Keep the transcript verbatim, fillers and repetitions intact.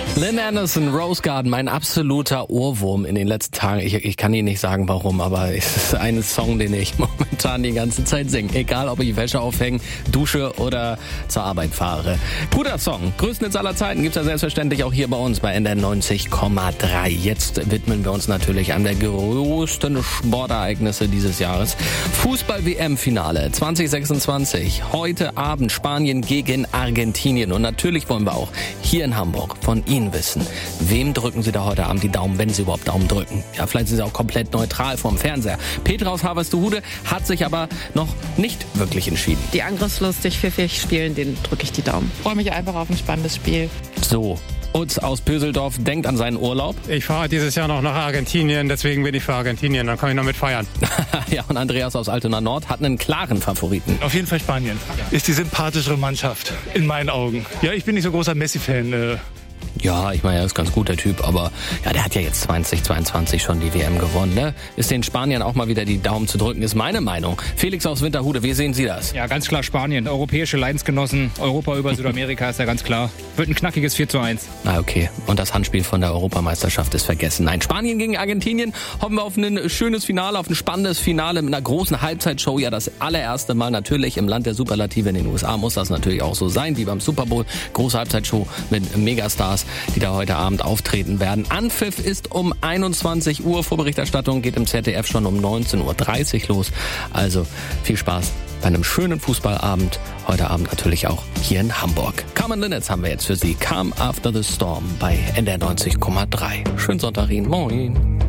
Lynn Anderson, Rose Garden, mein absoluter Ohrwurm in den letzten Tagen. Ich, ich kann Ihnen nicht sagen, warum, aber es ist ein Song, den ich momentan die ganze Zeit singe. Egal, ob ich Wäsche aufhänge, dusche oder zur Arbeit fahre. Guter Song. Größten Hits aller Zeiten gibt's ja selbstverständlich auch hier bei uns bei N D R neunzig Komma drei. Jetzt widmen wir uns natürlich einem der größten Sportereignisse dieses Jahres. Fußball-W M-Finale zwanzig sechsundzwanzig. Heute Abend Spanien gegen Argentinien. Und natürlich wollen wir auch hier in Hamburg von Ihnen wissen, wem drücken Sie da heute Abend die Daumen, wenn Sie überhaupt Daumen drücken? Ja, vielleicht sind Sie auch komplett neutral vorm Fernseher. Petra aus Harvestehude hat sich aber noch nicht wirklich entschieden. Die angriffslustig, pfiffig spielen, denen drücke ich die Daumen. Ich freue mich einfach auf ein spannendes Spiel. So. Utz aus Pöseldorf denkt an seinen Urlaub. Ich fahre dieses Jahr noch nach Argentinien, deswegen bin ich für Argentinien, dann kann ich noch mit feiern. Ja, und Andreas aus Altona Nord hat einen klaren Favoriten. Auf jeden Fall Spanien. Ist die sympathischere Mannschaft, in meinen Augen. Ja, ich bin nicht so großer Messi-Fan. Äh Ja, ich meine, er ist ganz gut, der Typ, aber ja, der hat ja jetzt zwanzig zweiundzwanzig schon die W M gewonnen, ne? Ist den Spaniern auch mal wieder die Daumen zu drücken, ist meine Meinung. Felix aus Winterhude, wie sehen Sie das? Ja, ganz klar Spanien. Europäische Leidensgenossen, Europa über Südamerika ist ja ganz klar. Wird ein knackiges vier zu eins. Ah, okay. Und das Handspiel von der Europameisterschaft ist vergessen. Nein, Spanien gegen Argentinien. Hoffen wir auf ein schönes Finale, auf ein spannendes Finale mit einer großen Halbzeitshow. Ja, das allererste Mal natürlich im Land der Superlative in den U S A muss das natürlich auch so sein, wie beim Super Bowl. Große Halbzeitshow mit Megastars, die da heute Abend auftreten werden. Anpfiff ist um einundzwanzig Uhr. Vorberichterstattung geht im Z D F schon um neunzehn Uhr dreißig los. Also viel Spaß bei einem schönen Fußballabend. Heute Abend natürlich auch hier in Hamburg. Carmen Linnets haben wir jetzt für Sie. Calm After the Storm bei N D R neunzig Komma drei. Schönen Sonntag Ihnen. Moin.